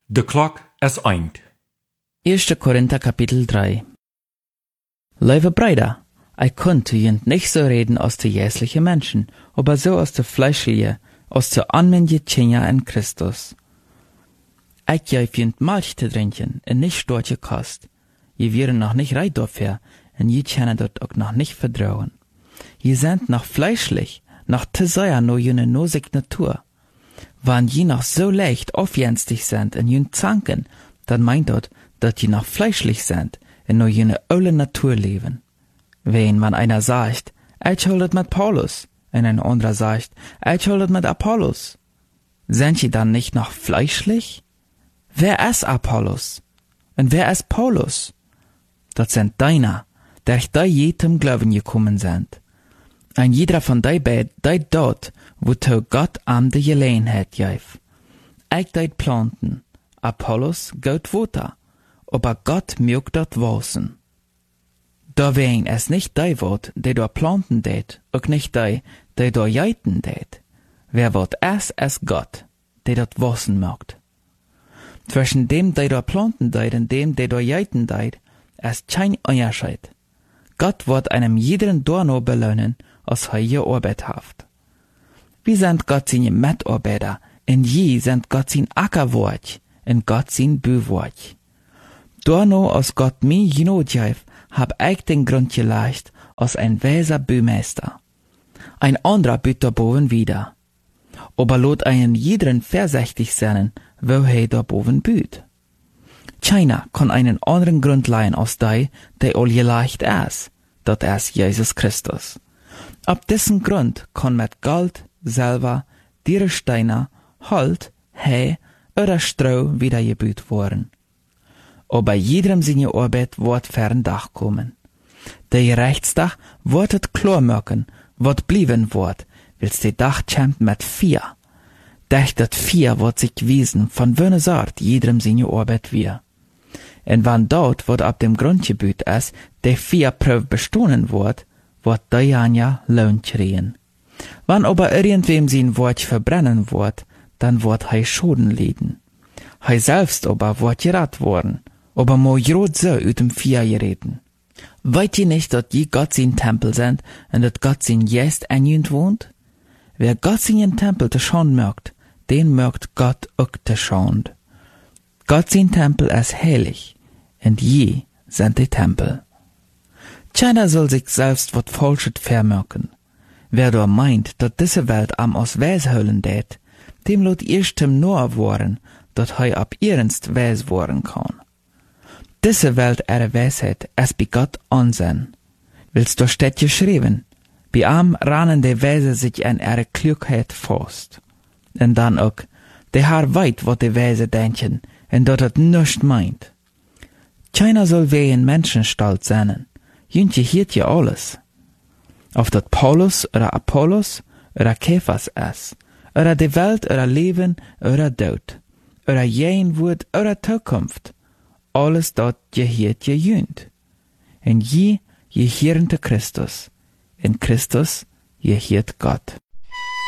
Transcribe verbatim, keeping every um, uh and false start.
De klok is eind. Erster Korinther Kapitel drei. Liebe Brüder, ich konnte jent nicht so reden aus der jährlichen Menschen, aber so aus der fleischliche, aus der anmännliche Tjenja in Christus. Ich gebe jent Milch zu trinken, und nicht storche Kost. Je wären noch nicht reit dafür, und je können dort auch noch nicht vertrauen. Je sind noch fleischlich, noch zu sehr nur jene nosig Natur. Wann je noch so leicht aufjenstig sind in jene Zanken, dann meint dort, dass je noch fleischlich sind und nur jene olle Natur leben. Wen man einer sagt, ich holdet mit Paulus, und ein anderer sagt, ich holdet mit Apollos. Sind je dann nicht noch fleischlich? Wer ist Apollos? Und wer ist Paulus? Das sind deiner, der da jedem Glauben gekommen sind. Ein jeder von dei beid deit dort, wozu Gott am de Gelegenheit gef. Ich deit planten, Apollos gaut Water, aber Gott mögt dort wachsen. Da wen es nicht dei wort, der dort planten det, auch nicht dei, der dort jeiten det. Wer wort es es Gott, der dort wachsen mögt. Zwischen dem, der dort planten deit, und dem, der dort jeiten deit, es kein Unterschied. Gott wird einem jeden Dorno belohnen, als er je Arbeit haft. Wie sind Gott seine Mitarbeiter, und je sind Gott sein Ackerwort, und Gott sein Büwort. Dorno, als Gott mir genotjef, hab ich den Grund gelegt, als ein weiser Bühmeister. Ein anderer büt boven wieder. Aber lot einen jeden vorsichtig sein, wo he boven büt. Keiner kann einen anderen Grund leihen als dei, der all gelegt ist, dat ist Jesus Christus. Ab dessen Grund kann mit Gold, Silber, Dierensteiner, Holz, Heu oder Stroh wieder gebüht worden. Aber jedem seine Arbeit wird fern Dach kommen. Der Gerechtstag wird het klar machen, wat blieben wird, wils der Dach kämmt mit vier. Dech dat vier wird sich wiesen, von wöne Sort jedem seine Arbeit wir. Und wann dort wird ab dem Grundgebüt ist, der vier Prüf bestohlen wird, wird der Janja Lohn kriegen. Wann aber irgendwem sein Wort verbrennen wird, dann wird hei Schoden leiden. Hei selbst aber wird gerat worden, aber mo grot so ut dem Vier gereden. Weit ihr nicht, dass je Gott sein Tempel sind und dass Gott sein Geist in jünd wohnt? Wer Gott sein Tempel te schauen mögt, den mögt Gott auch te schauen. Gott sein Tempel ist heilig, und je sind die Tempel. Keiner soll sich selbst wat Falsches vermerken. Wer da meint, dat diese Welt am aus Weis höllen det, dem lot erstem nur worden, dat hei ab ernst Weis worden kann. Diese Welt ihre Weisheit es bei Gott ansehen. Willst du steht geschrieben, bei am rannen de Weise sich an ihre Klugheit fast. Und dann auch, der Herr weit, wat de Weise denken, und dat het nischt meint. Keiner soll wehen Menschen stolz sein. Jüntje hiert ja alles. Ob dat Paulus oder Apollos oder Kephas ist, oder die Welt oder Leben oder Tod, oder jen Wort oder Zukunft, alles dort gehiert je jünt. Und je, je hieren te Christus, in Christus, je hiert Gott.